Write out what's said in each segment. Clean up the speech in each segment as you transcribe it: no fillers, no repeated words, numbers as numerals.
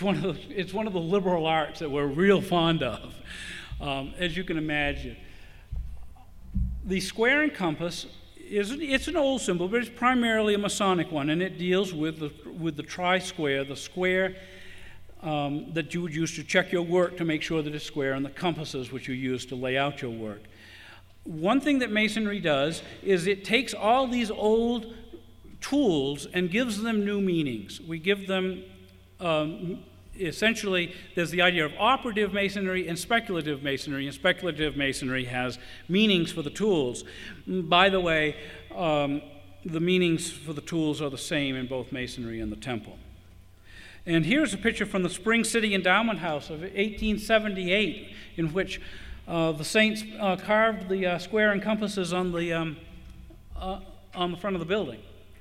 it's one of the liberal arts that we're real fond of, as you can imagine. The square and compass it's an old symbol, but it's primarily a Masonic one, and it deals with the tri-square, the square that you would use to check your work to make sure that it's square, and the compasses which you use to lay out your work. One thing that Masonry does is it takes all these old tools and gives them new meanings. We give them, essentially, there's the idea of operative Masonry and speculative Masonry, and speculative Masonry has meanings for the tools. By the way, the meanings for the tools are the same in both Masonry and the Temple. And here's a picture from the Spring City Endowment House of 1878, in which the saints carved the square and compasses on the front of the building.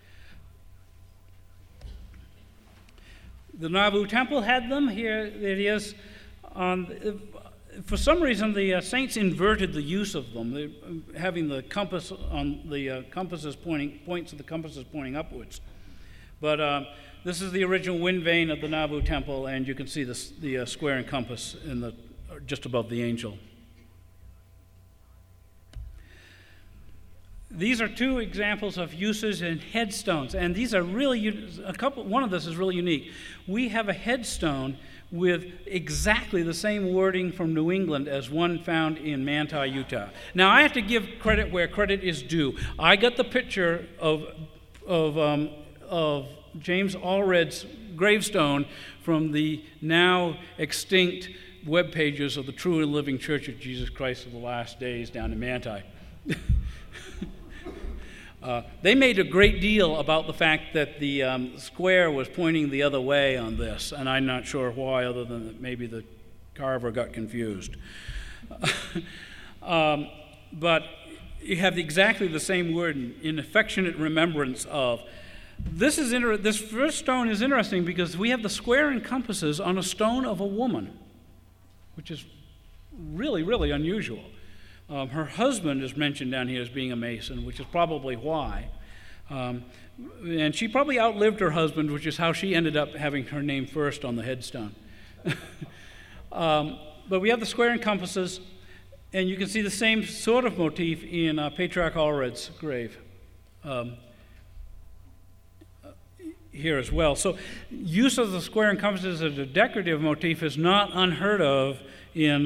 The Nauvoo Temple had them. Here it is. For some reason, the saints inverted the use of them, having the compass on the points of the compasses pointing upwards. But this is the original wind vane of the Nauvoo Temple, and you can see the square and compass just above the angel. These are two examples of uses in headstones, and these are really one of this is really unique. We have a headstone with exactly the same wording from New England as one found in Manti, Utah. Now, I have to give credit where credit is due. I got the picture of James Allred's gravestone from the now extinct web pages of the True and Living Church of Jesus Christ of the Last Days down in Manti. They made a great deal about the fact that the square was pointing the other way on this, and I'm not sure why, other than that maybe the carver got confused. But you have exactly the same word in affectionate remembrance of. This first stone is interesting because we have the square and compasses on a stone of a woman, which is really, really unusual. Her husband is mentioned down here as being a Mason, which is probably why. And she probably outlived her husband, which is how she ended up having her name first on the headstone. But we have the square and compasses, and you can see the same sort of motif in Patriarch Allred's grave here as well. So use of the square and compasses as a decorative motif is not unheard of in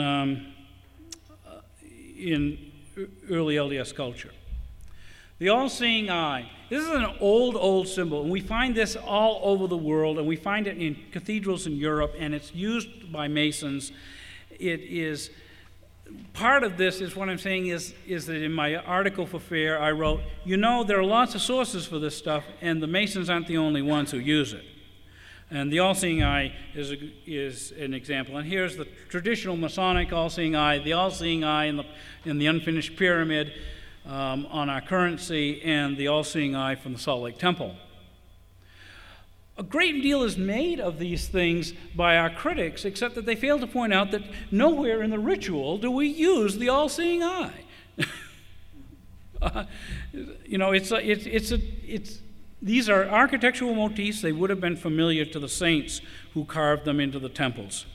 early LDS culture. The all-seeing eye. This is an old symbol, and we find this all over the world, and we find it in cathedrals in Europe, and it's used by Masons. It is, part of this is what I'm saying is that in my article for FAIR, I wrote, there are lots of sources for this stuff, and the Masons aren't the only ones who use it. And the all-seeing eye is an example. And here's the traditional Masonic all-seeing eye, the all-seeing eye in the unfinished pyramid on our currency, and the all-seeing eye from the Salt Lake Temple. A great deal is made of these things by our critics, except that they fail to point out that nowhere in the ritual do we use the all-seeing eye. These are architectural motifs. They would have been familiar to the saints who carved them into the temples.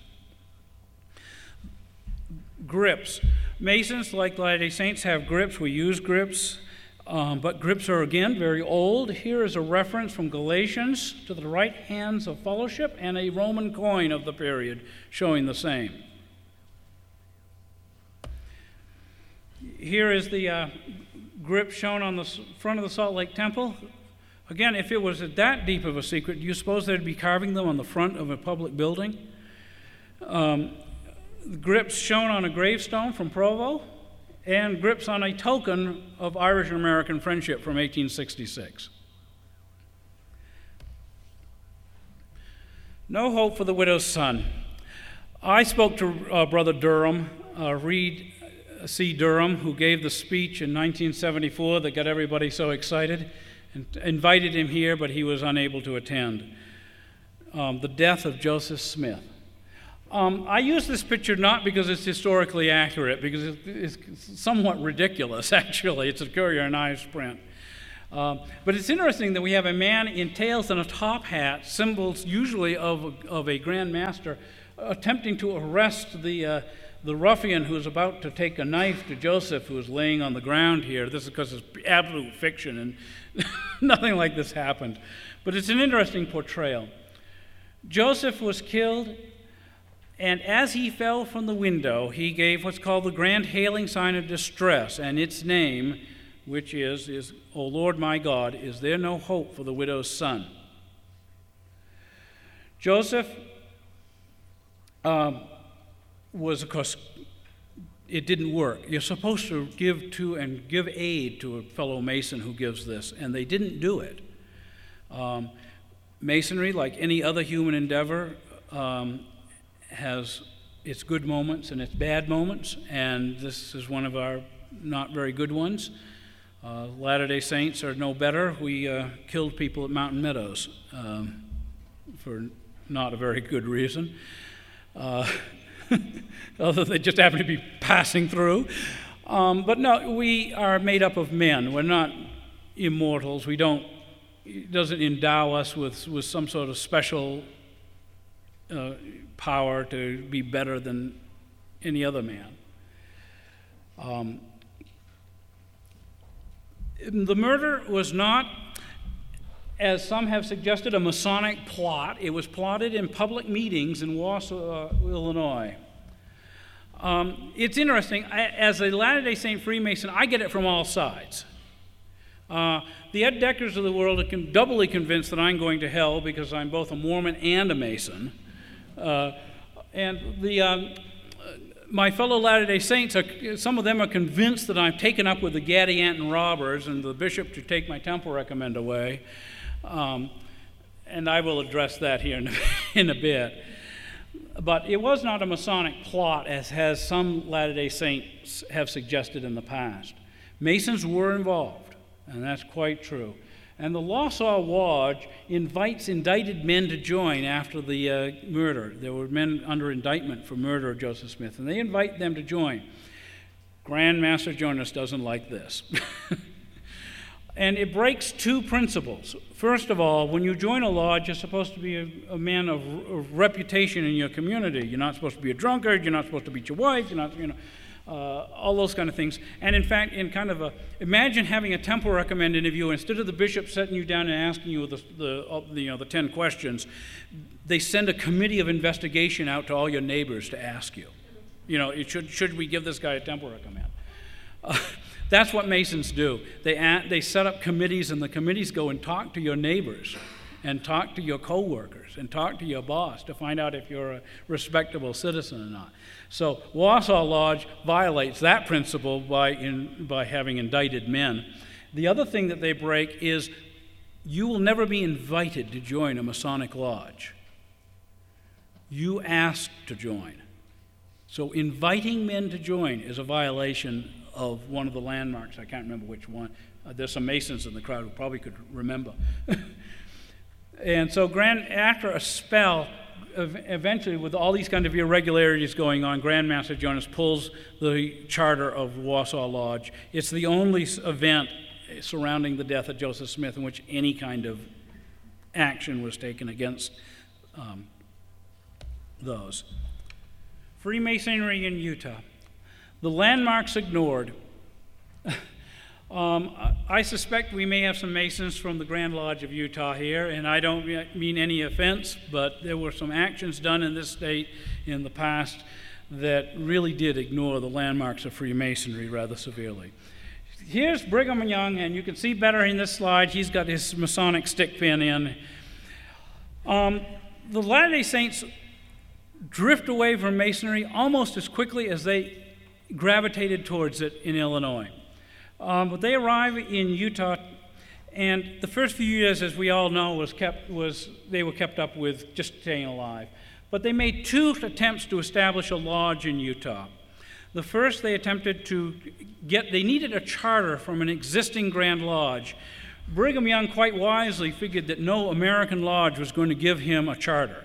Grips. Masons, like Latter-day Saints, have grips. We use grips, but grips are, again, very old. Here is a reference from Galatians to the right hands of fellowship and a Roman coin of the period showing the same. Here is the grip shown on the front of the Salt Lake Temple. Again, if it was that deep of a secret, do you suppose they'd be carving them on the front of a public building? Grips shown on a gravestone from Provo, and grips on a token of Irish-American friendship from 1866. No hope for the widow's son. I spoke to Brother Durham, Reed C. Durham, who gave the speech in 1974 that got everybody so excited, and invited him here, but he was unable to attend. The death of Joseph Smith. I use this picture not because it's historically accurate, because it's somewhat ridiculous, actually. It's a Currier and Ives print. But it's interesting that we have a man in tails and a top hat, symbols usually of a Grand Master, attempting to arrest the ruffian who is about to take a knife to Joseph, who is laying on the ground here. This is because it's absolute fiction, and nothing like this happened. But it's an interesting portrayal. Joseph was killed, and as he fell from the window, he gave what's called the grand hailing sign of distress, and its name, which is, O Lord my God, is there no hope for the widow's son? Joseph was, of course, it didn't work. You're supposed to give aid to a fellow Mason who gives this, and they didn't do it. Masonry, like any other human endeavor, has its good moments and its bad moments, and this is one of our not very good ones. Latter-day Saints are no better. We killed people at Mountain Meadows for not a very good reason. Although they just happen to be passing through. But no, we are made up of men. We're not immortals. It doesn't endow us with some sort of special power to be better than any other man. The murder was not, as some have suggested, a Masonic plot. It was plotted in public meetings in Wausau, Illinois. It's interesting. As a Latter-day Saint Freemason, I get it from all sides. The Ed Deckers of the world are doubly convinced that I'm going to hell because I'm both a Mormon and a Mason. My fellow Latter-day Saints, some of them are convinced that I'm taken up with the Gadianton robbers and the bishop should take my temple recommend away. And I will address that here in a bit. But it was not a Masonic plot, as has some Latter-day Saints have suggested in the past. Masons were involved, and that's quite true. And the Wausau Lodge invites indicted men to join after the murder. There were men under indictment for murder of Joseph Smith, and they invite them to join. Grand Master Jonas doesn't like this. And it breaks two principles. First of all, when you join a lodge, you're supposed to be a man of reputation in your community. You're not supposed to be a drunkard. You're not supposed to beat your wife. You're not, all those kind of things. And in fact, imagine having a temple recommend interview. Instead of the bishop setting you down and asking you the 10 questions, they send a committee of investigation out to all your neighbors to ask you. Should we give this guy a temple recommend? That's what Masons do. They set up committees, and the committees go and talk to your neighbors and talk to your co-workers and talk to your boss to find out if you're a respectable citizen or not. So Wausau Lodge violates that principle by having indicted men. The other thing that they break is you will never be invited to join a Masonic lodge. You ask to join. So inviting men to join is a violation of one of the landmarks. I can't remember which one. There's some Masons in the crowd who probably could remember. And so after a spell, eventually with all these kind of irregularities going on, Grand Master Jonas pulls the charter of Wausau Lodge. It's the only event surrounding the death of Joseph Smith in which any kind of action was taken against those. Freemasonry in Utah. The landmarks ignored. I suspect we may have some Masons from the Grand Lodge of Utah here, and I don't mean any offense, but there were some actions done in this state in the past that really did ignore the landmarks of Freemasonry rather severely. Here's Brigham Young, and you can see better in this slide. He's got his Masonic stick pin in. The Latter-day Saints drift away from Masonry almost as quickly as they gravitated towards it in Illinois. But they arrive in Utah, and the first few years, as we all know, they were kept up with just staying alive. But they made two attempts to establish a lodge in Utah. The first, they needed a charter from an existing Grand Lodge. Brigham Young quite wisely figured that no American lodge was going to give him a charter.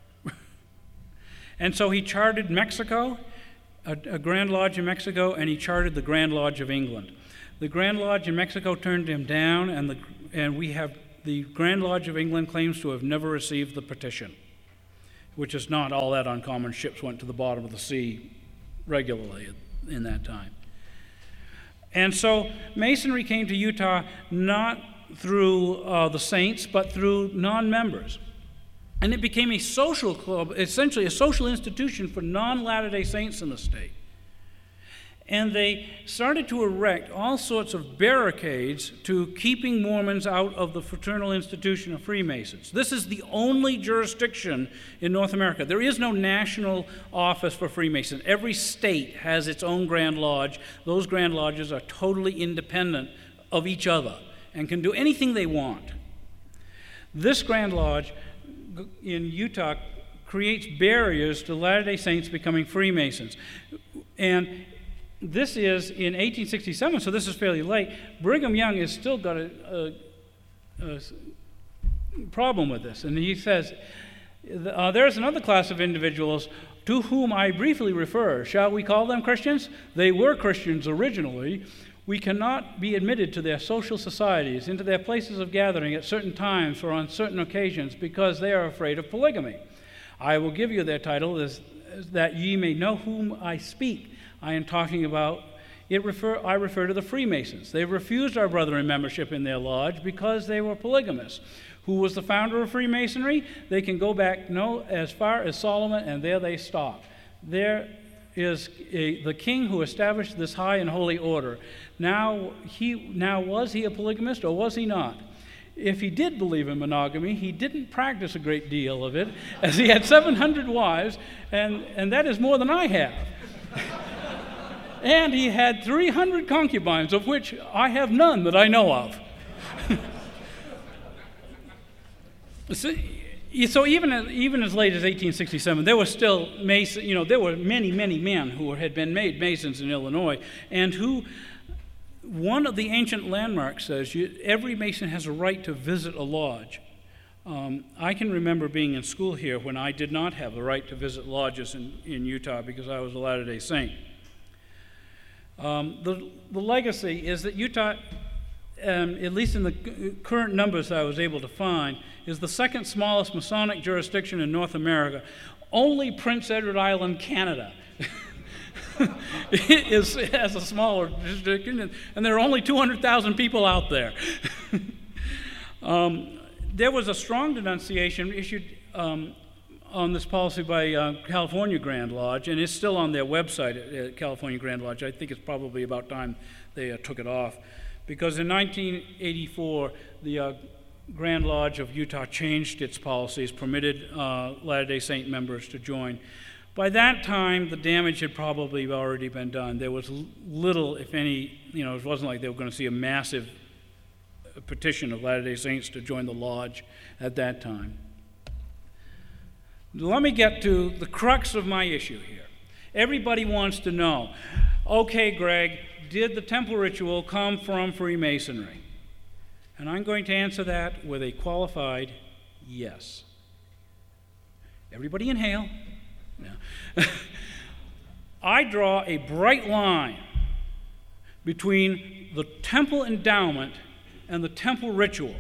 And so he chartered Mexico, a Grand Lodge in Mexico, and he chartered the Grand Lodge of England. The Grand Lodge in Mexico turned him down, and we have the Grand Lodge of England claims to have never received the petition, which is not all that uncommon. Ships went to the bottom of the sea regularly in that time. And so Masonry came to Utah not through the saints, but through non-members. And it became a social club, essentially a social institution for non-Latter-day Saints in the state. And they started to erect all sorts of barricades to keeping Mormons out of the fraternal institution of Freemasons. This is the only jurisdiction in North America. There is no national office for Freemasons. Every state has its own Grand Lodge. Those Grand Lodges are totally independent of each other and can do anything they want. This Grand Lodge in Utah creates barriers to Latter-day Saints becoming Freemasons. And this is in 1867, so this is fairly late. Brigham Young has still got a problem with this. And he says, there is another class of individuals to whom I briefly refer. Shall we call them Christians? They were Christians originally. We cannot be admitted to their social societies, into their places of gathering at certain times or on certain occasions, because they are afraid of polygamy. I will give you their title, is that ye may know whom I speak. I am talking about, I refer to the Freemasons. They refused our brethren membership in their lodge because they were polygamists. Who was the founder of Freemasonry? They can go back as far as Solomon, and there they stop. There is the king who established this high and holy order. Now was he a polygamist or was he not? If he did believe in monogamy, he didn't practice a great deal of it, as he had 700 wives, and that is more than I have. And he had 300 concubines, of which I have none that I know of. So even as late as 1867, there were still there were many men who had been made Masons in Illinois, and who, one of the ancient landmarks says every Mason has a right to visit a lodge. I can remember being in school here when I did not have the right to visit lodges in Utah because I was a Latter-day Saint. The legacy is that Utah, at least in the current numbers I was able to find, is the second smallest Masonic jurisdiction in North America. Only Prince Edward Island, Canada, has a smaller jurisdiction, and there are only 200,000 people out there. There was a strong denunciation issued on this policy by California Grand Lodge, and it's still on their website at California Grand Lodge. I think it's probably about time they took it off, because in 1984, the Grand Lodge of Utah changed its policies, permitted Latter-day Saint members to join. By that time, the damage had probably already been done. There was little, if any, it wasn't like they were going to see a massive petition of Latter-day Saints to join the lodge at that time. Let me get to the crux of my issue here. Everybody wants to know, okay, Greg, did the temple ritual come from Freemasonry? And I'm going to answer that with a qualified yes. Everybody inhale. No. I draw a bright line between the temple endowment and the temple ritual.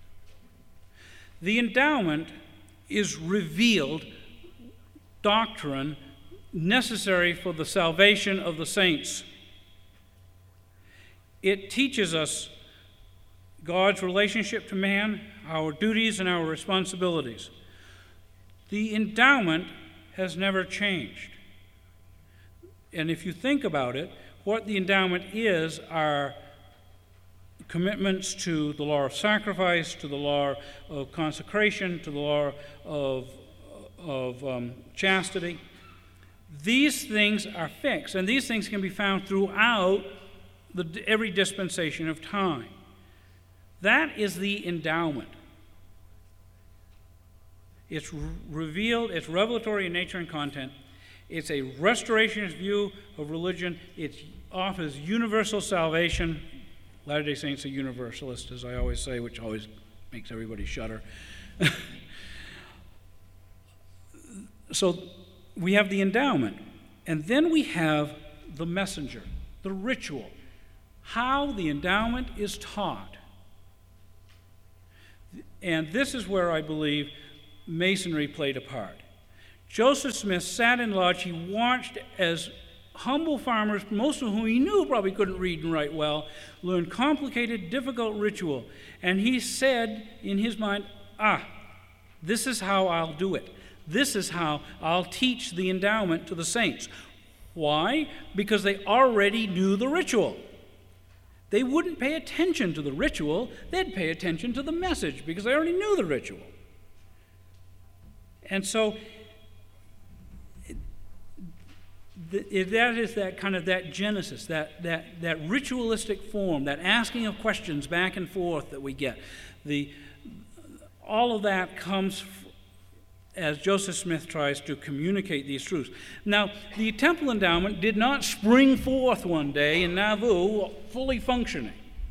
The endowment is revealed doctrine necessary for the salvation of the saints. It teaches us God's relationship to man, our duties and our responsibilities. The endowment has never changed. And if you think about it, what the endowment is are commitments to the law of sacrifice, to the law of consecration, to the law of chastity. These things are fixed, and these things can be found throughout every dispensation of time. That is the endowment. It's revealed, it's revelatory in nature and content. It's a restorationist view of religion. It offers universal salvation. Latter-day Saints are universalists, as I always say, which always makes everybody shudder. So we have the endowment, and then we have the messenger, the ritual. how the endowment is taught. And this is where I believe Masonry played a part. Joseph Smith sat in lodge. He watched as humble farmers, most of whom he knew probably couldn't read and write well, learn complicated, difficult ritual. And he said in his mind, this is how I'll do it. This is how I'll teach the endowment to the saints. Why? Because they already knew the ritual. They wouldn't pay attention to the ritual, they'd pay attention to the message because they already knew the ritual. And so that is that kind of that genesis, that ritualistic form, that asking of questions back and forth that we get. All of that comes as Joseph Smith tries to communicate these truths. Now, the temple endowment did not spring forth one day in Nauvoo fully functioning.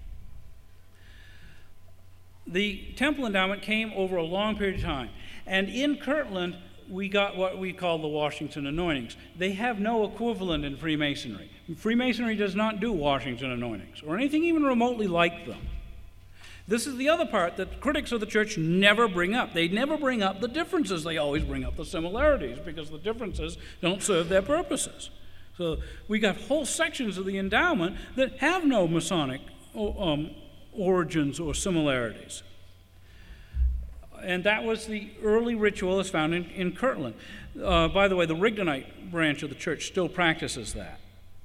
The temple endowment came over a long period of time. And in Kirtland, we got what we call the Washington anointings. They have no equivalent in Freemasonry. Freemasonry does not do Washington anointings or anything even remotely like them. This is the other part that critics of the church never bring up. They never bring up the differences. They always bring up the similarities because the differences don't serve their purposes. So we got whole sections of the endowment that have no Masonic origins or similarities. And that was the early ritual as found in Kirtland. By the way, the Rigdonite branch of the church still practices that.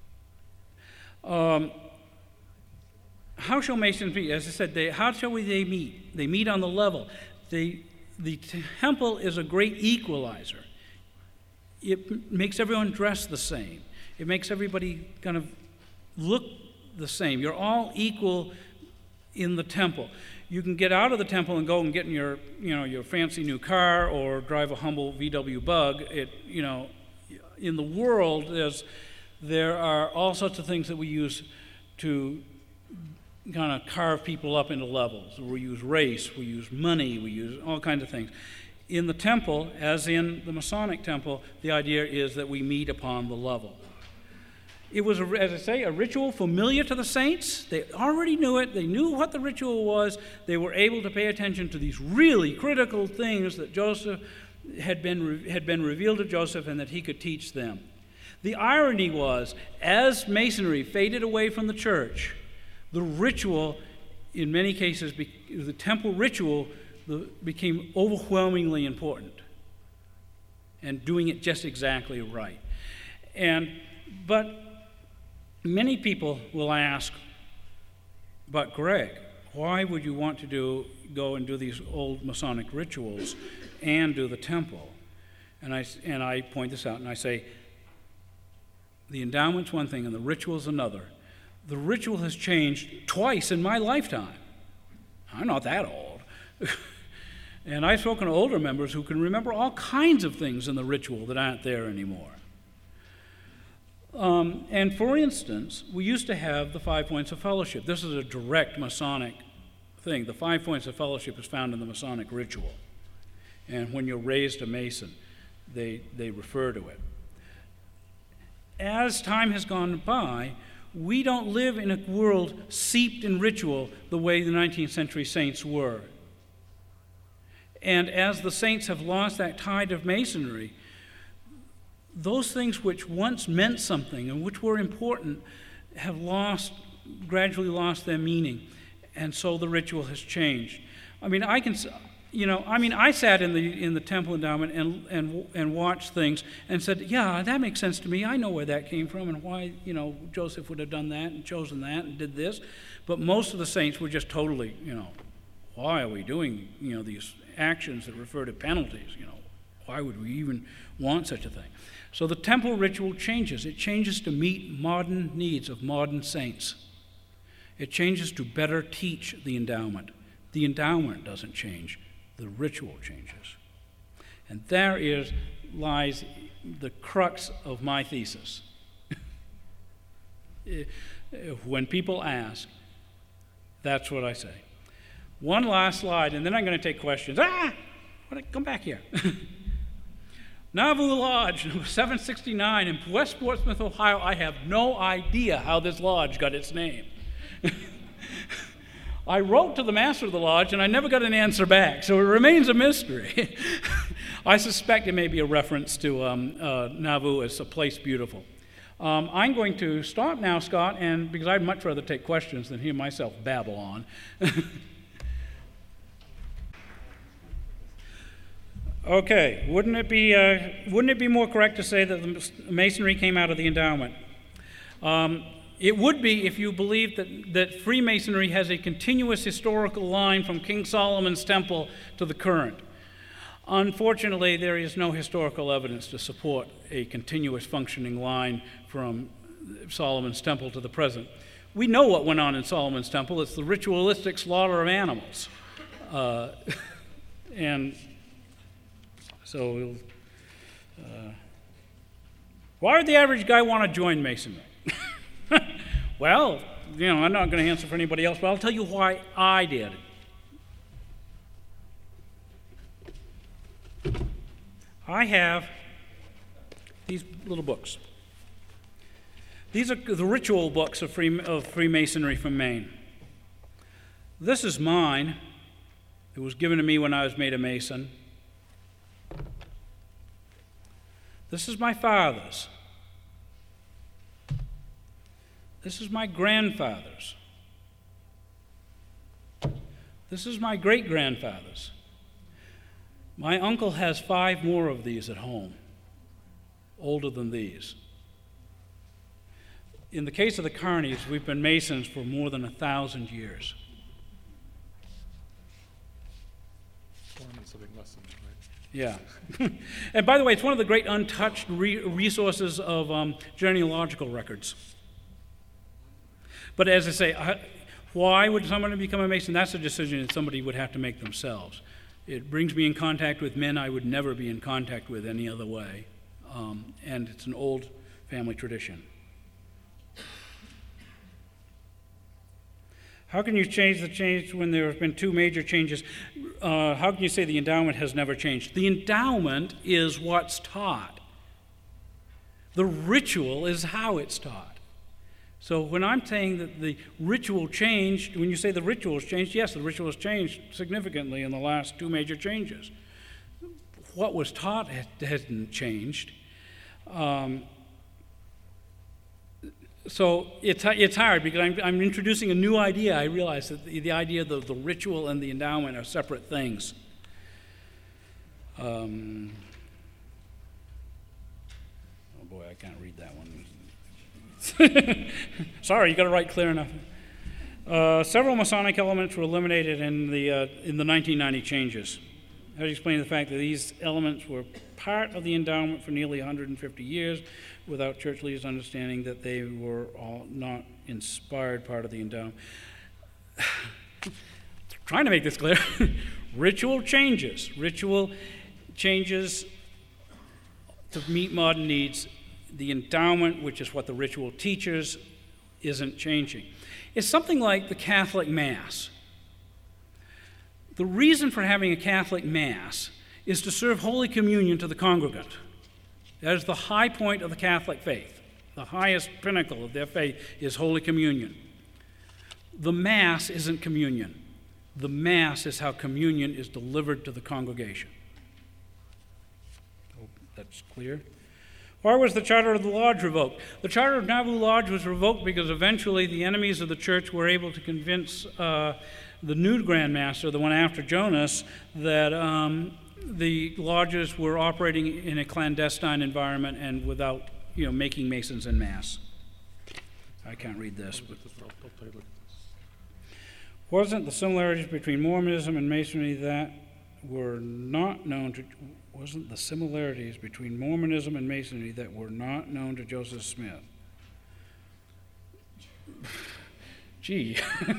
How shall Masons meet? As I said, how shall they meet? They meet on the level. The temple is a great equalizer. It makes everyone dress the same. It makes everybody kind of look the same. You're all equal in the temple. You can get out of the temple and go and get in your fancy new car or drive a humble VW Bug. In the world, there are all sorts of things that we use to kind of carve people up into levels. We use race, we use money, we use all kinds of things. In the temple, as in the Masonic temple, the idea is that we meet upon the level. It was, as I say, a ritual familiar to the saints. They already knew it. They knew what the ritual was. They were able to pay attention to these really critical things that Joseph had been revealed to Joseph and that he could teach them. The irony was, as Masonry faded away from the church, the ritual, in many cases, the temple ritual became overwhelmingly important and doing it just exactly right. But many people will ask, but Greg, why would you want to go and do these old Masonic rituals and do the temple? And I point this out and I say, the endowment's one thing and the ritual's another. The ritual has changed twice in my lifetime. I'm not that old. And I've spoken to older members who can remember all kinds of things in the ritual that aren't there anymore. And for instance, we used to have the 5 points of fellowship. This is a direct Masonic thing. The 5 points of fellowship is found in the Masonic ritual. And when you're raised a Mason, they refer to it. As time has gone by, we don't live in a world seeped in ritual the way the 19th century saints were. And as the saints have lost that tide of Masonry, those things which once meant something and which were important have gradually lost their meaning. And so the ritual has changed. I sat in the temple endowment and watched things and said, yeah, that makes sense to me. I know where that came from and why, Joseph would have done that and chosen that and did this. But most of the saints were just totally, why are we doing, these actions that refer to penalties? Why would we even want such a thing? So the temple ritual changes. It changes to meet modern needs of modern saints. It changes to better teach the endowment. The endowment doesn't change. The ritual changes. And there lies the crux of my thesis. When people ask, that's what I say. One last slide, and then I'm going to take questions. Come back here. Nauvoo Lodge, 769 in West Portsmouth, Ohio. I have no idea how this lodge got its name. I wrote to the master of the lodge, and I never got an answer back, so it remains a mystery. I suspect it may be a reference to Nauvoo as a place beautiful. I'm going to stop now, Scott, and because I'd much rather take questions than hear myself babble on. Okay, wouldn't it be more correct to say that the Masonry came out of the endowment? It would be if you believed that Freemasonry has a continuous historical line from King Solomon's temple to the current. Unfortunately, there is no historical evidence to support a continuous functioning line from Solomon's temple to the present. We know what went on in Solomon's temple. It's the ritualistic slaughter of animals. And so, why would the average guy want to join Masonry? Well, I'm not going to answer for anybody else, but I'll tell you why I did. I have these little books. These are the ritual books of Freemasonry from Maine. This is mine. It was given to me when I was made a Mason. This is my father's. This is my grandfather's. This is my great-grandfather's. My uncle has 5 more of these at home, older than these. In the case of the Carneys, we've been Masons for more than 1,000 years. Yeah. And by the way, it's one of the great untouched resources of genealogical records. But as I say, why would someone become a Mason? That's a decision that somebody would have to make themselves. It brings me in contact with men I would never be in contact with any other way. And it's an old family tradition. How can you change the change when there have been 2 major changes? How can you say the endowment has never changed? The endowment is what's taught. The ritual is how it's taught. So when I'm saying that the ritual changed, when you say the ritual has changed, yes, the ritual has changed significantly in the last 2 major changes. What was taught hasn't changed. So it's hard because I'm introducing a new idea. I realize that the idea of the ritual and the endowment are separate things. Oh boy, I can't read that one. Sorry, you got to write clear enough. Several Masonic elements were eliminated in the 1990 changes. How do you explain the fact that these elements were part of the endowment for nearly 150 years without church leaders understanding that they were all not inspired part of the endowment? Trying to make this clear. Ritual changes to meet modern needs. The endowment, which is what the ritual teaches, isn't changing. It's something like the Catholic Mass. The reason for having a Catholic Mass is to serve Holy Communion to the congregant. That is the high point of the Catholic faith. The highest pinnacle of their faith is Holy Communion. The Mass isn't communion. The Mass is how communion is delivered to the congregation. Hope that's clear. Why was the Charter of the Lodge revoked? The Charter of Nauvoo Lodge was revoked because eventually the enemies of the church were able to convince the new Grand Master, the one after Jonas, that the lodges were operating in a clandestine environment and without, making Masons en masse. I can't read this, but wasn't the similarities between Mormonism and Masonry that were not known to Joseph Smith? Gee.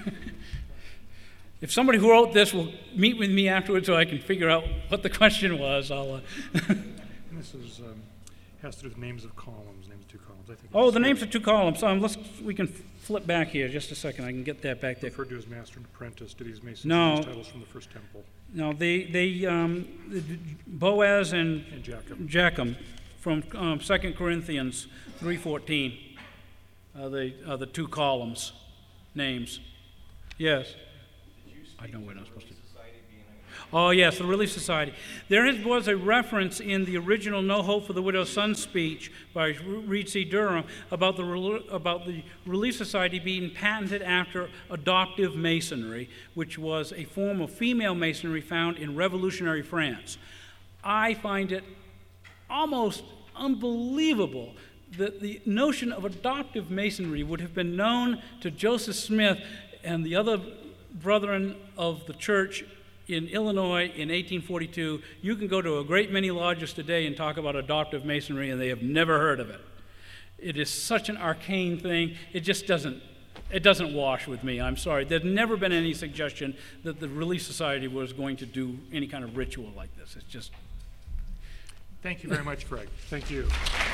If somebody who wrote this will meet with me afterwards so I can figure out what the question was, I'll... This has to do with names of columns, names of 2 columns. I think. Oh, the names of 2 columns. We can flip back here just a second. I can get that back there. Referred to as master and apprentice. Do these Masons use titles from the First Temple? No, Boaz and Jachem from 2 Corinthians 3:14 are the 2 columns. names. Yes. I know we're not supposed to. Oh, yes, the Relief Society. There was a reference in the original No Hope for the Widow's Son speech by Reed C. Durham about the Relief Society being patented after adoptive masonry, which was a form of female masonry found in revolutionary France. I find it almost unbelievable that the notion of adoptive masonry would have been known to Joseph Smith and the other brethren of the church in Illinois in 1842. You can go to a great many lodges today and talk about adoptive masonry, and they have never heard of it. It is such an arcane thing. It just doesn't wash with me. I'm sorry. There's never been any suggestion that the Relief Society was going to do any kind of ritual like this. It's just... Thank you very much, Greg. Thank you.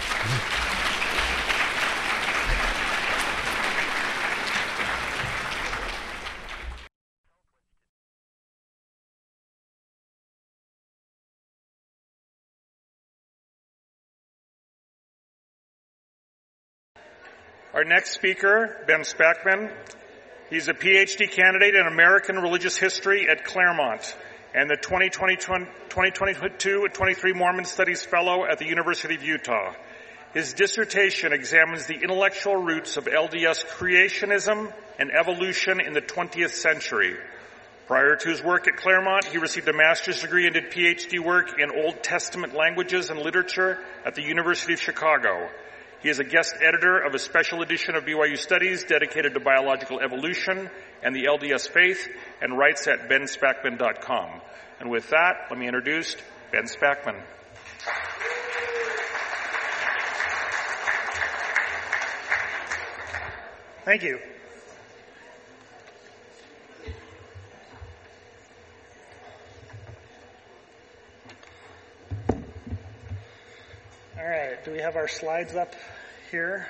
Our next speaker, Ben Spackman. He's a PhD candidate in American Religious History at Claremont and the 2022-23 Mormon Studies Fellow at the University of Utah. His dissertation examines the intellectual roots of LDS creationism and evolution in the 20th century. Prior to his work at Claremont, he received a master's degree and did PhD work in Old Testament languages and literature at the University of Chicago. He is a guest editor of a special edition of BYU Studies dedicated to biological evolution and the LDS faith, and writes at benspackman.com. And with that, let me introduce Ben Spackman. Thank you. All right, do we have our slides up here?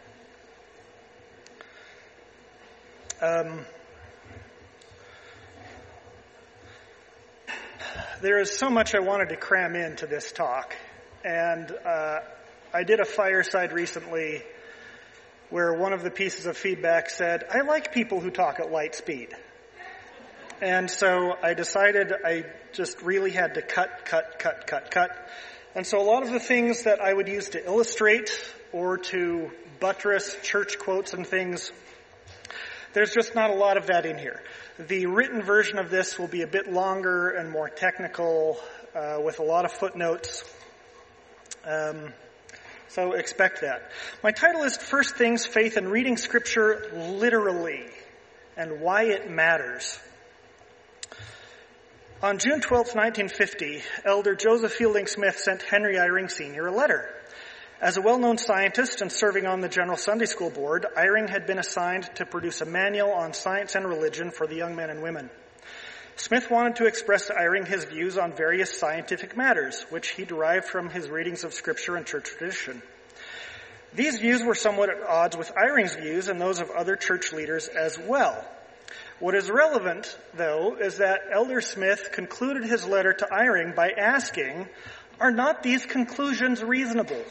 There is so much I wanted to cram into this talk, and I did a fireside recently where one of the pieces of feedback said, I like people who talk at light speed. And so I decided I just really had to cut. And so a lot of the things that I would use to illustrate or to buttress church quotes and things, there's just not a lot of that in here. The written version of this will be a bit longer and more technical, with a lot of footnotes. So expect that. My title is First Things, Faith and Reading Scripture Literally, and Why It Matters. On June 12, 1950, Elder Joseph Fielding Smith sent Henry Eyring Sr. a letter. As a well-known scientist and serving on the General Sunday School Board, Eyring had been assigned to produce a manual on science and religion for the young men and women. Smith wanted to express to Eyring his views on various scientific matters, which he derived from his readings of Scripture and church tradition. These views were somewhat at odds with Eyring's views and those of other church leaders as well. What is relevant, though, is that Elder Smith concluded his letter to Eyring by asking, are not these conclusions reasonable?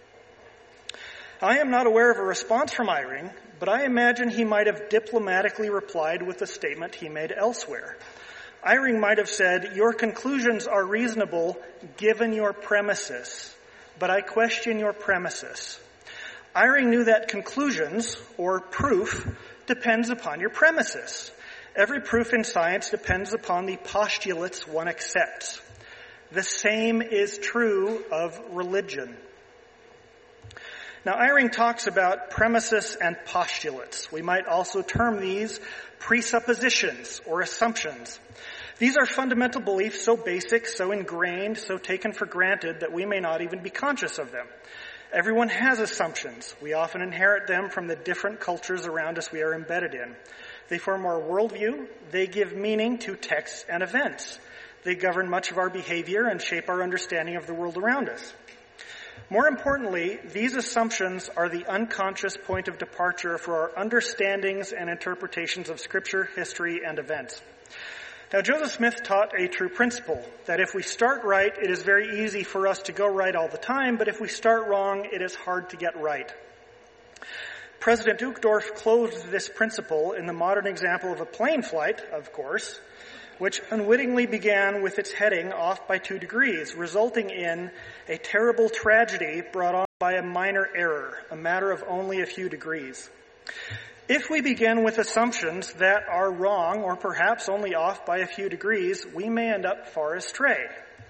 I am not aware of a response from Eyring, but I imagine he might have diplomatically replied with the statement he made elsewhere. Eyring might have said, your conclusions are reasonable given your premises, but I question your premises. Eyring knew that conclusions, or proof, depends upon your premises. Every proof in science depends upon the postulates one accepts. The same is true of religion. Now, Eyring talks about premises and postulates. We might also term these presuppositions or assumptions. These are fundamental beliefs so basic, so ingrained, so taken for granted that we may not even be conscious of them. Everyone has assumptions. We often inherit them from the different cultures around us we are embedded in. They form our worldview. They give meaning to texts and events. They govern much of our behavior and shape our understanding of the world around us. More importantly, these assumptions are the unconscious point of departure for our understandings and interpretations of Scripture, history, and events. Now, Joseph Smith taught a true principle, that if we start right, it is very easy for us to go right all the time, but if we start wrong, it is hard to get right. President Uchtdorf clothed this principle in the modern example of a plane flight, of course, which unwittingly began with its heading off by 2 degrees, resulting in a terrible tragedy brought on by a minor error, a matter of only a few degrees. If we begin with assumptions that are wrong or perhaps only off by a few degrees, we may end up far astray.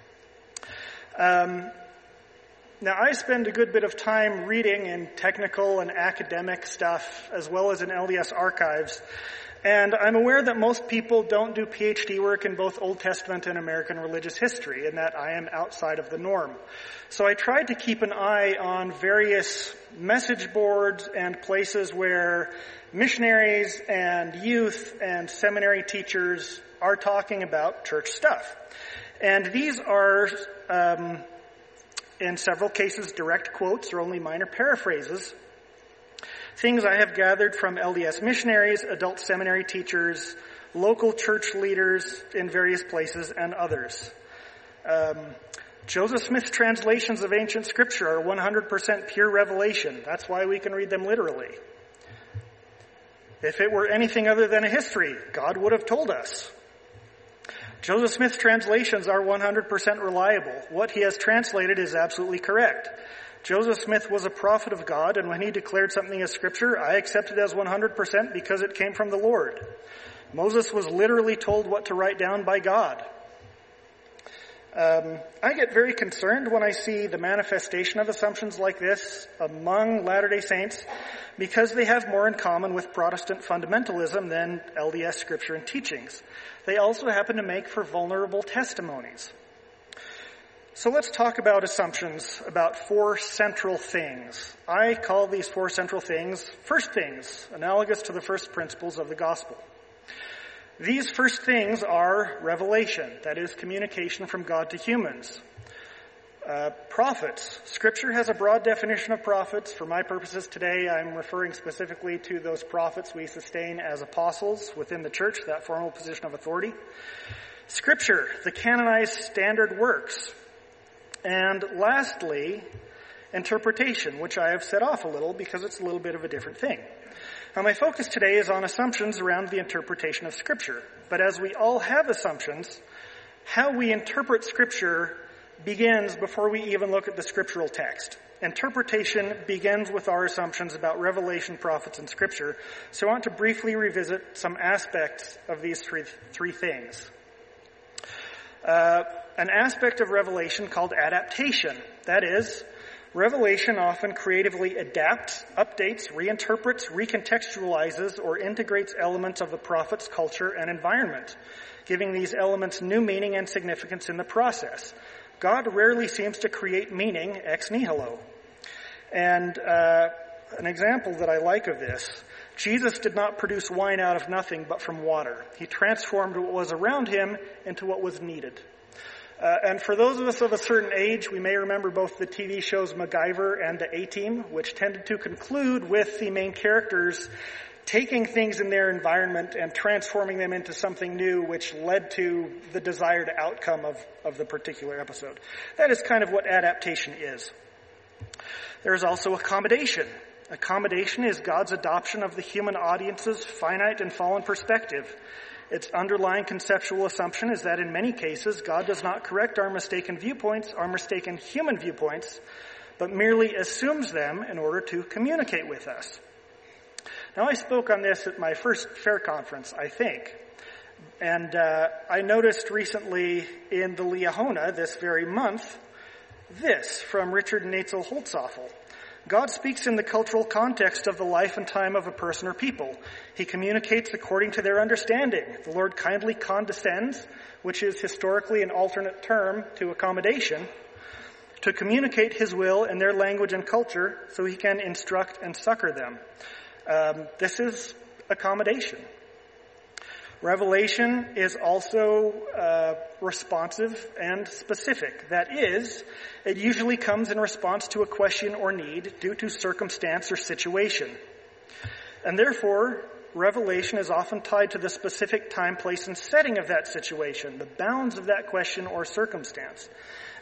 Now, I spend a good bit of time reading in technical and academic stuff, as well as in LDS archives, and I'm aware that most people don't do PhD work in both Old Testament and American religious history, and that I am outside of the norm. So I tried to keep an eye on various message boards and places where missionaries and youth and seminary teachers are talking about church stuff. And these are, in several cases, direct quotes or only minor paraphrases. Things I have gathered from LDS missionaries, adult seminary teachers, local church leaders in various places, and others. Joseph Smith's translations of ancient scripture are 100% pure revelation. That's why we can read them literally. If it were anything other than a history, God would have told us. Joseph Smith's translations are 100% reliable. What he has translated is absolutely correct. Joseph Smith was a prophet of God, and when he declared something as scripture, I accept it as 100% because it came from the Lord. Moses was literally told what to write down by God. I get very concerned when I see the manifestation of assumptions like this among Latter-day Saints because they have more in common with Protestant fundamentalism than LDS scripture and teachings. They also happen to make for vulnerable testimonies. So let's talk about assumptions, about 4 central things. I call these 4 central things first things, analogous to the first principles of the gospel. These first things are revelation, that is, communication from God to humans. Prophets. Scripture has a broad definition of prophets. For my purposes today, I'm referring specifically to those prophets we sustain as apostles within the church, that formal position of authority. Scripture, the canonized standard works. And lastly, interpretation, which I have set off a little because it's a little bit of a different thing. Now, my focus today is on assumptions around the interpretation of Scripture. But as we all have assumptions, how we interpret Scripture begins before we even look at the scriptural text. Interpretation begins with our assumptions about revelation, prophets, and Scripture. So I want to briefly revisit some aspects of these three things. An aspect of revelation called adaptation. That is, revelation often creatively adapts, updates, reinterprets, recontextualizes, or integrates elements of the prophet's culture and environment, giving these elements new meaning and significance in the process. God rarely seems to create meaning ex nihilo. And an example that I like of this, Jesus did not produce wine out of nothing but from water. He transformed what was around him into what was needed. And for those of us of a certain age, we may remember both the TV shows MacGyver and the A-Team, which tended to conclude with the main characters taking things in their environment and transforming them into something new, which led to the desired outcome of the particular episode. That is kind of what adaptation is. There is also accommodation. Accommodation is God's adoption of the human audience's finite and fallen perspective. Its underlying conceptual assumption is that in many cases, God does not correct our mistaken viewpoints, our mistaken human viewpoints, but merely assumes them in order to communicate with us. Now, I spoke on this at my first fair conference, I think, and I noticed recently in the Liahona this very month, this from Richard Natzel Holtzoffel. God speaks in the cultural context of the life and time of a person or people. He communicates according to their understanding. The Lord kindly condescends, which is historically an alternate term to accommodation, to communicate his will in their language and culture so he can instruct and succor them. This is accommodation. Revelation is also responsive and specific. That is, it usually comes in response to a question or need due to circumstance or situation. And therefore, revelation is often tied to the specific time, place, and setting of that situation, the bounds of that question or circumstance.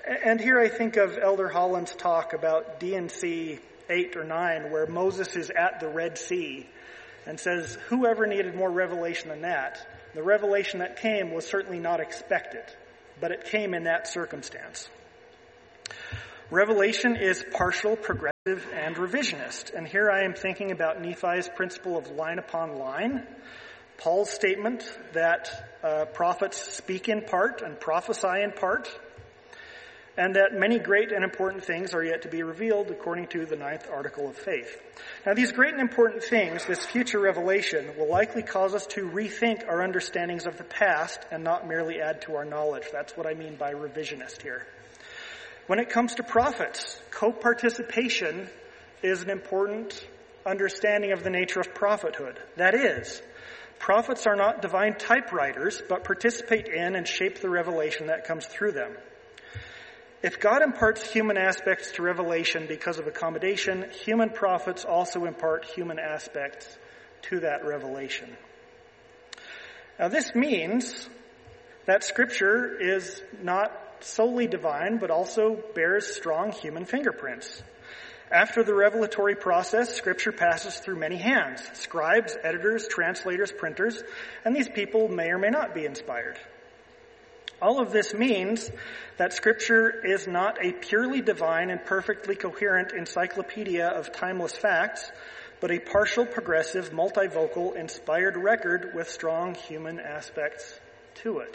And here I think of Elder Holland's talk about D&C 8 or 9, where Moses is at the Red Sea and says, whoever needed more revelation than that? The revelation that came was certainly not expected, but it came in that circumstance. Revelation is partial, progressive, and revisionist. And here I am thinking about Nephi's principle of line upon line, Paul's statement that prophets speak in part and prophesy in part, and that many great and important things are yet to be revealed according to the 9th article of faith. Now, these great and important things, this future revelation, will likely cause us to rethink our understandings of the past and not merely add to our knowledge. That's what I mean by revisionist here. When it comes to prophets, co-participation is an important understanding of the nature of prophethood. That is, prophets are not divine typewriters, but participate in and shape the revelation that comes through them. If God imparts human aspects to revelation because of accommodation, human prophets also impart human aspects to that revelation. Now, this means that Scripture is not solely divine, but also bears strong human fingerprints. After the revelatory process, Scripture passes through many hands: scribes, editors, translators, printers, and these people may or may not be inspired. All of this means that Scripture is not a purely divine and perfectly coherent encyclopedia of timeless facts, but a partial, progressive, multivocal, inspired record with strong human aspects to it.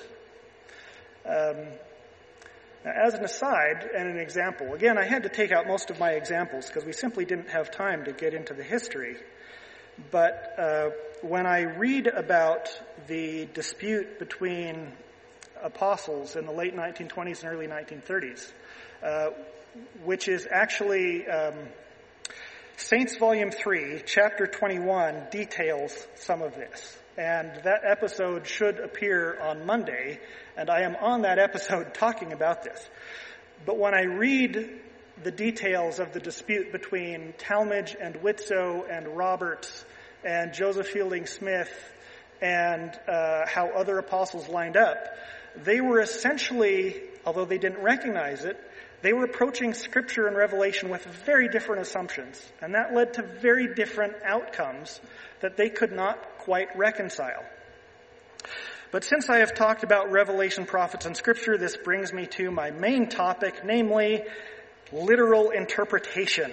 As an aside and an example, again, I had to take out most of my examples because we simply didn't have time to get into the history. But when I read about the dispute between apostles in the late 1920s and early 1930s, which is actually Saints Volume 3, Chapter 21, details some of this. And that episode should appear on Monday, and I am on that episode talking about this. But when I read the details of the dispute between Talmage and Whitsoe and Roberts and Joseph Fielding Smith and how other apostles lined up, they were essentially, although they didn't recognize it, they were approaching Scripture and Revelation with very different assumptions. And that led to very different outcomes that they could not quite reconcile. But since I have talked about Revelation, prophets, and Scripture, this brings me to my main topic, namely literal interpretation.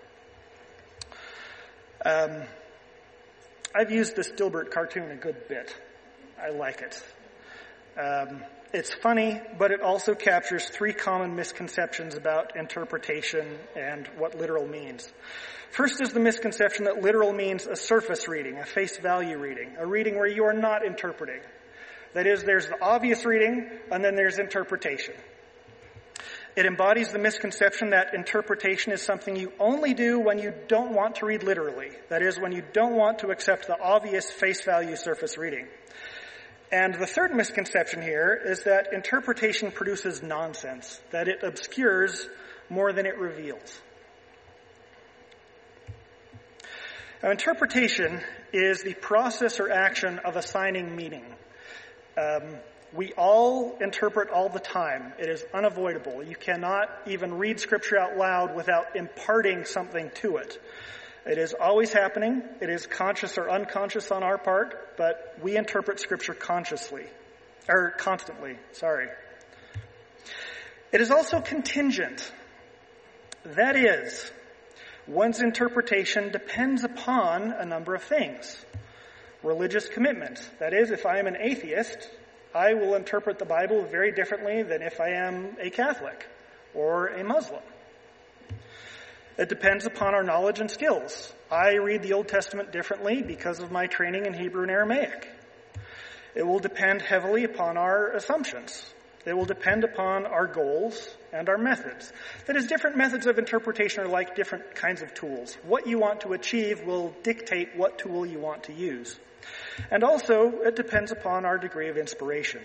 I've used this Dilbert cartoon a good bit. I like it. It's funny, but it also captures 3 common misconceptions about interpretation and what literal means. First is the misconception that literal means a surface reading, a face value reading, a reading where you are not interpreting. That is, there's the obvious reading, and then there's interpretation. It embodies the misconception that interpretation is something you only do when you don't want to read literally. That is, when you don't want to accept the obvious face value surface reading. And the third misconception here is that interpretation produces nonsense, that it obscures more than it reveals. Now, interpretation is the process or action of assigning meaning. We all interpret all the time. It is unavoidable. You cannot even read Scripture out loud without imparting something to it. It is always happening. It is conscious or unconscious on our part, but we interpret Scripture constantly. It is also contingent. That is, one's interpretation depends upon a number of things. Religious commitment. That is, if I am an atheist, I will interpret the Bible very differently than if I am a Catholic or a Muslim. It depends upon our knowledge and skills. I read the Old Testament differently because of my training in Hebrew and Aramaic. It will depend heavily upon our assumptions. It will depend upon our goals and our methods. That is, different methods of interpretation are like different kinds of tools. What you want to achieve will dictate what tool you want to use. And also, it depends upon our degree of inspiration.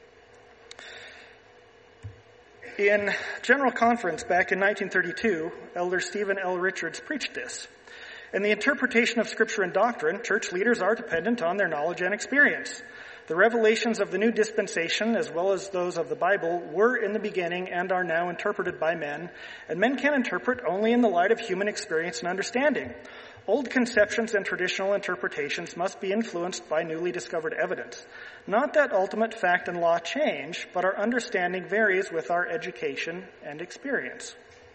In General Conference back in 1932, Elder Stephen L. Richards preached this. In the interpretation of Scripture and doctrine, church leaders are dependent on their knowledge and experience. The revelations of the new dispensation, as well as those of the Bible, were in the beginning and are now interpreted by men, and men can interpret only in the light of human experience and understanding. Old conceptions and traditional interpretations must be influenced by newly discovered evidence. Not that ultimate fact and law change, but our understanding varies with our education and experience.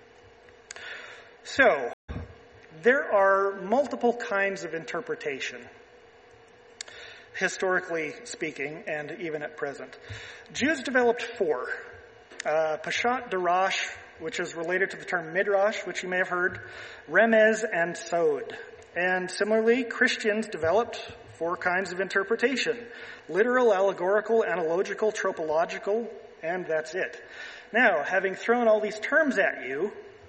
So, there are multiple kinds of interpretation, historically speaking, and even at present. Jews developed four. Peshat Darash, which is related to the term Midrash, which you may have heard, Remez, and Sod. And similarly, Christians developed four kinds of interpretation: literal, allegorical, analogical, tropological, and that's it. Now, having thrown all these terms at you,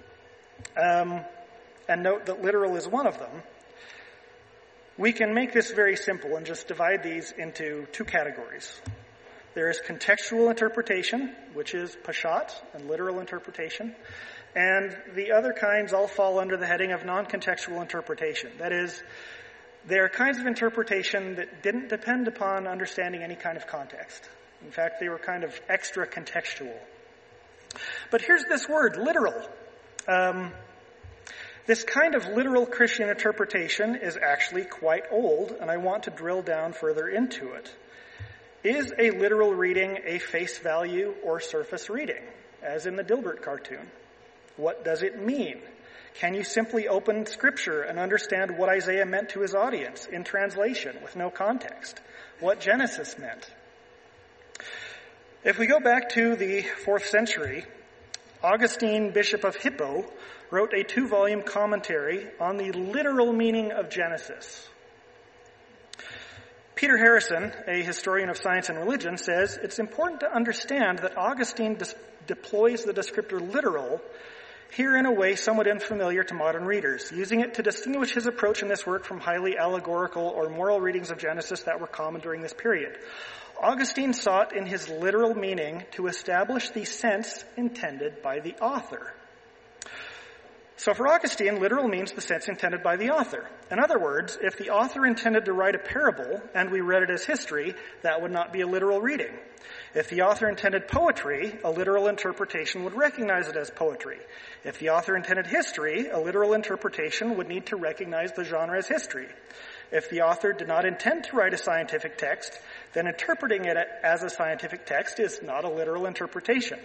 and note that literal is one of them, we can make this very simple and just divide these into two categories. There is contextual interpretation, which is Peshat, and literal interpretation. And the other kinds all fall under the heading of non-contextual interpretation. That is, they are kinds of interpretation that didn't depend upon understanding any kind of context. In fact, they were kind of extra contextual. But here's this word, literal. This kind of literal Christian interpretation is actually quite old, and I want to drill down further into it. Is a literal reading a face value or surface reading, as in the Dilbert cartoon? What does it mean? Can you simply open Scripture and understand what Isaiah meant to his audience in translation with no context? What Genesis meant? If we go back to the 4th century, Augustine, Bishop of Hippo, wrote a 2-volume commentary on the literal meaning of Genesis. Peter Harrison, a historian of science and religion, says it's important to understand that Augustine deploys the descriptor literal here in a way somewhat unfamiliar to modern readers, using it to distinguish his approach in this work from highly allegorical or moral readings of Genesis that were common during this period. Augustine sought in his literal meaning to establish the sense intended by the author. So for Augustine, literal means the sense intended by the author. In other words, if the author intended to write a parable and we read it as history, that would not be a literal reading. If the author intended poetry, a literal interpretation would recognize it as poetry. If the author intended history, a literal interpretation would need to recognize the genre as history. If the author did not intend to write a scientific text, then interpreting it as a scientific text is not a literal interpretation.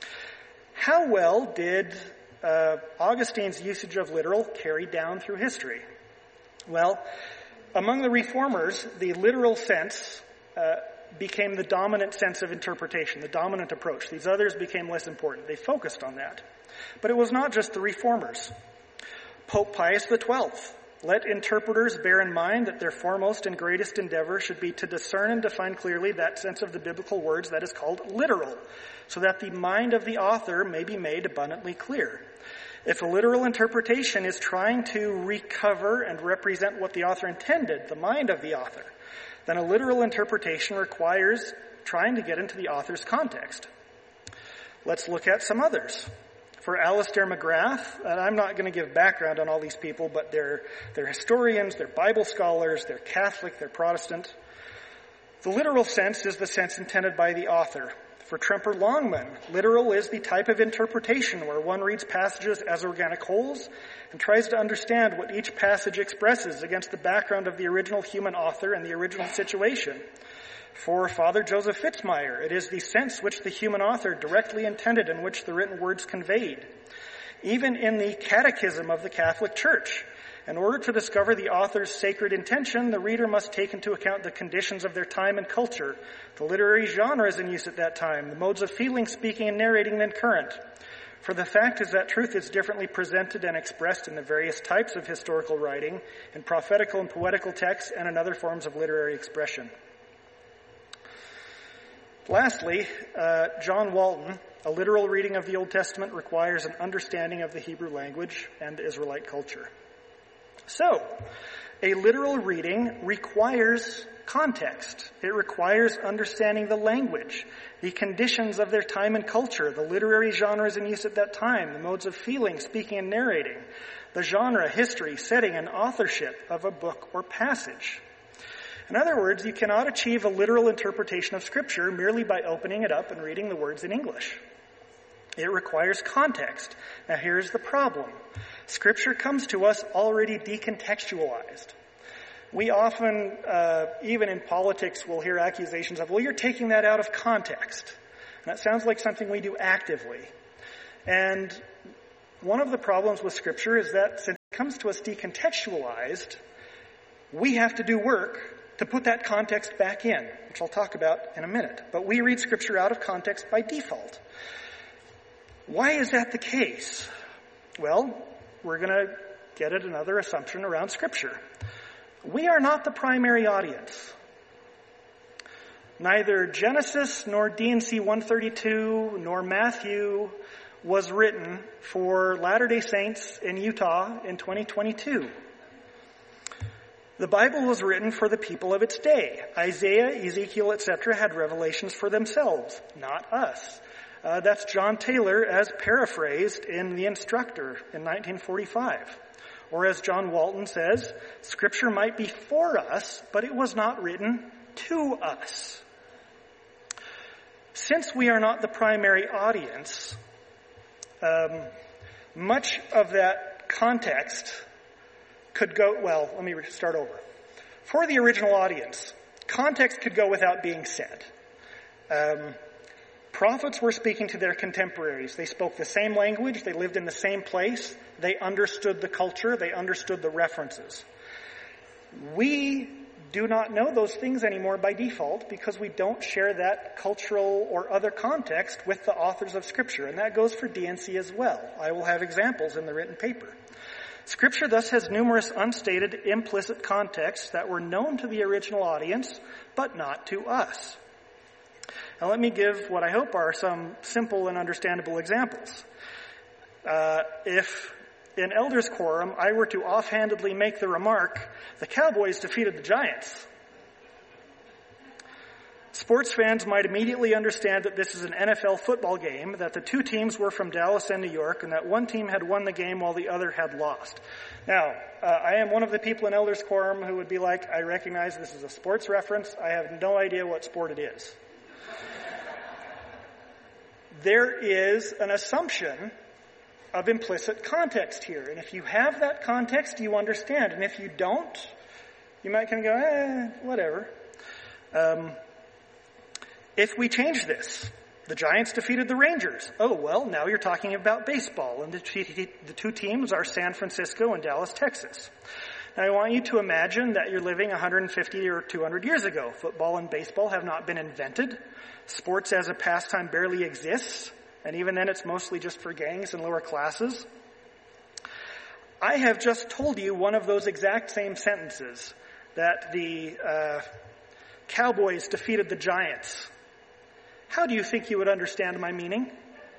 How well did Augustine's usage of literal carry down through history? Well, among the reformers, the literal sense became the dominant sense of interpretation, the dominant approach. These others became less important. They focused on that. But it was not just the reformers. Pope Pius XII, let interpreters bear in mind that their foremost and greatest endeavor should be to discern and define clearly that sense of the biblical words that is called literal, so that the mind of the author may be made abundantly clear. If a literal interpretation is trying to recover and represent what the author intended, the mind of the author, then a literal interpretation requires trying to get into the author's context. Let's look at some others. For Alistair McGrath, and I'm not going to give background on all these people, but they're historians, they're Bible scholars, they're Catholic, they're Protestant. The literal sense is the sense intended by the author. For Tremper Longman, literal is the type of interpretation where one reads passages as organic wholes and tries to understand what each passage expresses against the background of the original human author and the original situation. For Father Joseph Fitzmyer, it is the sense which the human author directly intended and which the written words conveyed. Even in the Catechism of the Catholic Church, in order to discover the author's sacred intention, the reader must take into account the conditions of their time and culture, the literary genres in use at that time, the modes of feeling, speaking, and narrating then current. For the fact is that truth is differently presented and expressed in the various types of historical writing, in prophetical and poetical texts, and in other forms of literary expression. Lastly, John Walton, a literal reading of the Old Testament requires an understanding of the Hebrew language and Israelite culture. So, a literal reading requires context. It requires understanding the language, the conditions of their time and culture, the literary genres in use at that time, the modes of feeling, speaking, and narrating, the genre, history, setting, and authorship of a book or passage. In other words, you cannot achieve a literal interpretation of Scripture merely by opening it up and reading the words in English. It requires context. Now here's the problem. Scripture comes to us already decontextualized. We often, even in politics, will hear accusations of, well, you're taking that out of context. And that sounds like something we do actively. And one of the problems with Scripture is that since it comes to us decontextualized, we have to do work to put that context back in, which I'll talk about in a minute. But we read Scripture out of context by default. Why is that the case? Well, we're going to get at another assumption around Scripture. We are not the primary audience. Neither Genesis nor D&C 132 nor Matthew was written for Latter-day Saints in Utah in 2022. The Bible was written for the people of its day. Isaiah, Ezekiel, etc. had revelations for themselves, not us. That's John Taylor as paraphrased in The Instructor in 1945. Or as John Walton says, Scripture might be for us, but it was not written to us. Since we are not the primary audience, much of that context could go, well, let me start over. For the original audience, context could go without being said. Prophets were speaking to their contemporaries. They spoke the same language. They lived in the same place. They understood the culture. They understood the references. We do not know those things anymore by default because we don't share that cultural or other context with the authors of Scripture. And that goes for D&C as well. I will have examples in the written paper. Scripture thus has numerous unstated, implicit contexts that were known to the original audience, but not to us. Now let me give what I hope are some simple and understandable examples. If in Elders Quorum I were to offhandedly make the remark, the Cowboys defeated the Giants, sports fans might immediately understand that this is an NFL football game, that the two teams were from Dallas and New York, and that one team had won the game while the other had lost. Now, I am one of the people in Elders Quorum who would be like, I recognize this is a sports reference. I have no idea what sport it is. There is an assumption of implicit context here. And if you have that context, you understand. And if you don't, you might kind of go, whatever. If we change this, the Giants defeated the Rangers. Oh, well, now you're talking about baseball. And the two teams are San Francisco and Dallas, Texas. Now, I want you to imagine that you're living 150 or 200 years ago. Football and baseball have not been invented. Sports as a pastime barely exists. And even then, it's mostly just for gangs and lower classes. I have just told you one of those exact same sentences, that the Cowboys defeated the Giants. How do you think you would understand my meaning?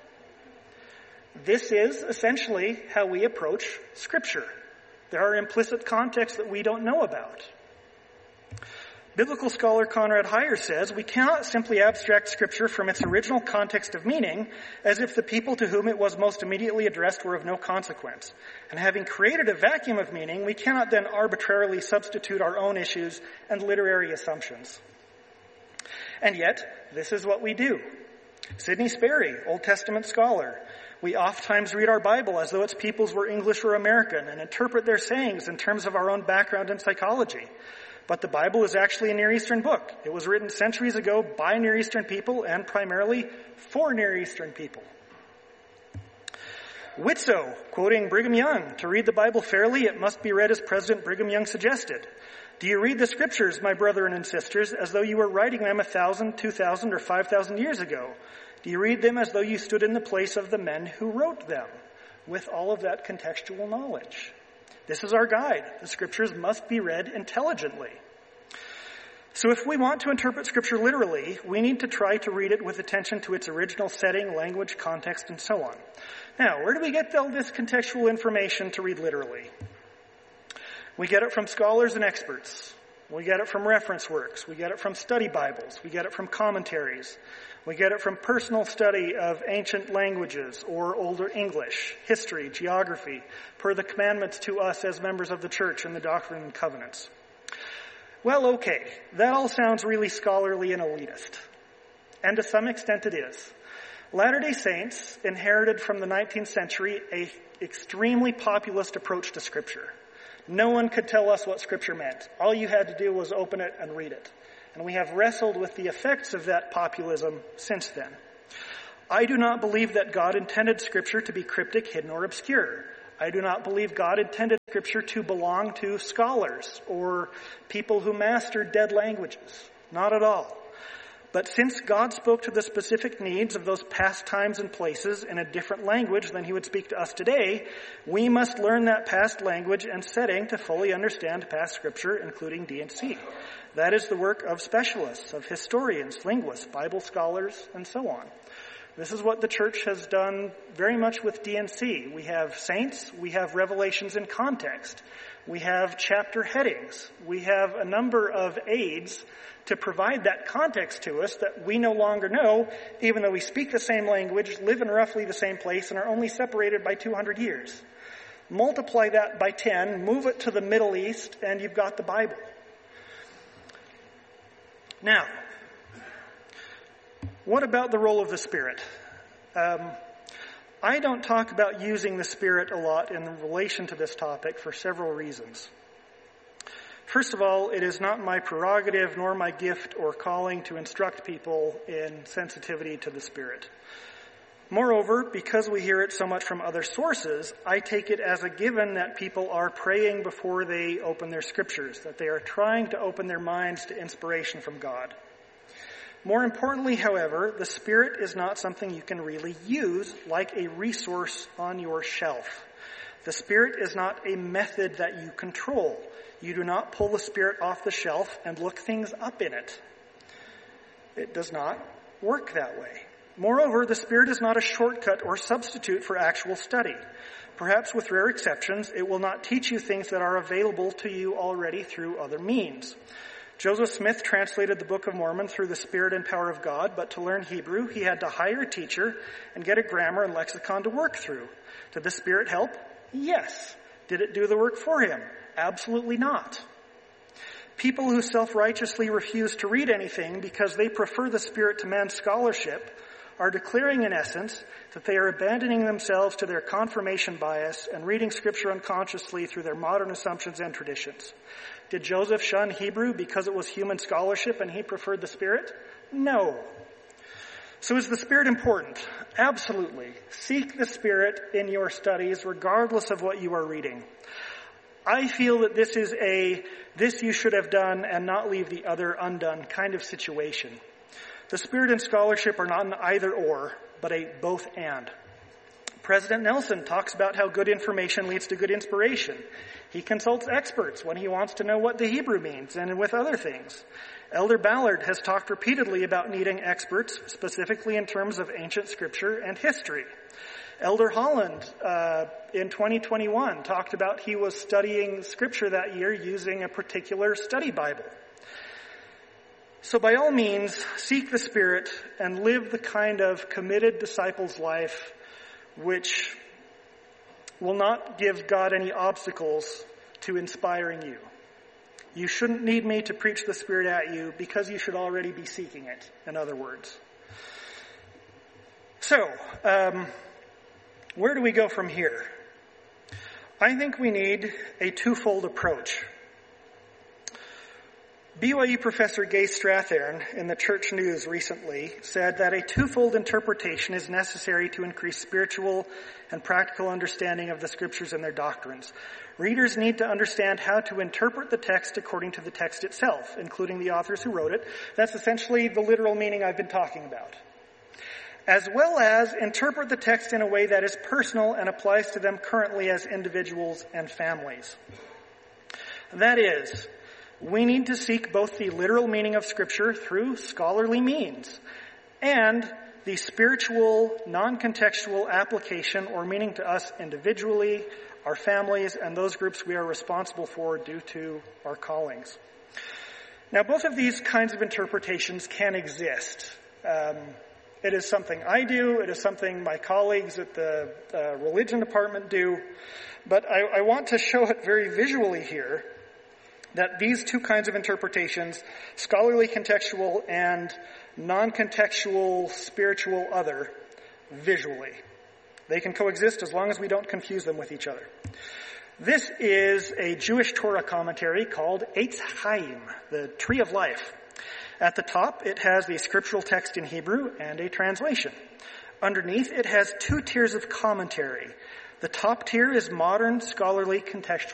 This is essentially how we approach Scripture. There are implicit contexts that we don't know about. Biblical scholar Conrad Heyer says, we cannot simply abstract Scripture from its original context of meaning as if the people to whom it was most immediately addressed were of no consequence. And having created a vacuum of meaning, we cannot then arbitrarily substitute our own issues and literary assumptions. And yet, this is what we do. Sidney Sperry, Old Testament scholar. We oftentimes read our Bible as though its peoples were English or American and interpret their sayings in terms of our own background and psychology. But the Bible is actually a Near Eastern book. It was written centuries ago by Near Eastern people and primarily for Near Eastern people. Whitsoe, quoting Brigham Young, to read the Bible fairly, it must be read as President Brigham Young suggested. Do you read the Scriptures, my brethren and sisters, as though you were writing them 1,000, 2,000, or 5,000 years ago? Do you read them as though you stood in the place of the men who wrote them, with all of that contextual knowledge? This is our guide. The Scriptures must be read intelligently. So if we want to interpret Scripture literally, we need to try to read it with attention to its original setting, language, context, and so on. Now, where do we get all this contextual information to read literally? We get it from scholars and experts. We get it from reference works. We get it from study Bibles. We get it from commentaries. We get it from personal study of ancient languages or older English, history, geography, per the commandments to us as members of the church and the Doctrine and Covenants. Well, okay, that all sounds really scholarly and elitist. And to some extent it is. Latter-day Saints inherited from the 19th century an extremely populist approach to Scripture. No one could tell us what Scripture meant. All you had to do was open it and read it. And we have wrestled with the effects of that populism since then. I do not believe that God intended Scripture to be cryptic, hidden, or obscure. I do not believe God intended Scripture to belong to scholars or people who mastered dead languages. Not at all. But since God spoke to the specific needs of those past times and places in a different language than he would speak to us today, we must learn that past language and setting to fully understand past Scripture, including D&C. That is the work of specialists, of historians, linguists, Bible scholars, and so on. This is what the church has done very much with D&C. We have saints, we have revelations in context, we have chapter headings, we have a number of aids to provide that context to us that we no longer know, even though we speak the same language, live in roughly the same place, and are only separated by 200 years. Multiply that by 10, move it to the Middle East, and you've got the Bible. Now, what about the role of the Spirit? I don't talk about using the Spirit a lot in relation to this topic for several reasons. First of all, it is not my prerogative nor my gift or calling to instruct people in sensitivity to the Spirit. Moreover, because we hear it so much from other sources, I take it as a given that people are praying before they open their scriptures, that they are trying to open their minds to inspiration from God. More importantly, however, the Spirit is not something you can really use like a resource on your shelf. The Spirit is not a method that you control. You do not pull the Spirit off the shelf and look things up in it. It does not work that way. Moreover, the Spirit is not a shortcut or substitute for actual study. Perhaps with rare exceptions, it will not teach you things that are available to you already through other means. Joseph Smith translated the Book of Mormon through the Spirit and power of God, but to learn Hebrew, he had to hire a teacher and get a grammar and lexicon to work through. Did the Spirit help? Yes. Did it do the work for him? Absolutely not. People who self-righteously refuse to read anything because they prefer the Spirit to man's scholarship are declaring in essence that they are abandoning themselves to their confirmation bias and reading Scripture unconsciously through their modern assumptions and traditions. Did Joseph shun Hebrew because it was human scholarship and he preferred the Spirit? No. So is the Spirit important? Absolutely. Seek the Spirit in your studies regardless of what you are reading. I feel that this is this you should have done and not leave the other undone kind of situation. The Spirit and scholarship are not an either or, but a both and. President Nelson talks about how good information leads to good inspiration. He consults experts when he wants to know what the Hebrew means and with other things. Elder Ballard has talked repeatedly about needing experts, specifically in terms of ancient scripture and history. Elder Holland, in 2021, talked about he was studying scripture that year using a particular study Bible. So by all means, seek the Spirit and live the kind of committed disciple's life which will not give God any obstacles to inspiring you. You shouldn't need me to preach the Spirit at you because you should already be seeking it, in other words. So, where do we go from here? I think we need a twofold approach. BYU professor Gay Strathern in the Church News recently said that a twofold interpretation is necessary to increase spiritual and practical understanding of the scriptures and their doctrines. Readers need to understand how to interpret the text according to the text itself, including the authors who wrote it. That's essentially the literal meaning I've been talking about. As well as interpret the text in a way that is personal and applies to them currently as individuals and families. That is, we need to seek both the literal meaning of Scripture through scholarly means and the spiritual, non-contextual application or meaning to us individually, our families, and those groups we are responsible for due to our callings. Now, both of these kinds of interpretations can exist. It is something I do. It is something my colleagues at the religion department do. But I want to show it very visually here. that these two kinds of interpretations, scholarly contextual and non-contextual spiritual other, visually, they can coexist as long as we don't confuse them with each other. This is a Jewish Torah commentary called Eitz Chaim, the Tree of Life. At the top, it has the scriptural text in Hebrew and a translation. Underneath, it has two tiers of commentary. The top tier is modern scholarly contextual